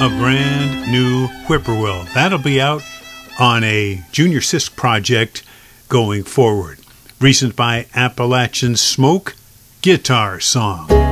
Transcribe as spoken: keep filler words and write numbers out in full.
a brand new whippoorwill. That'll be out on a Junior Sisk project going forward. Recent by Appalachian Smoke, Guitar Song.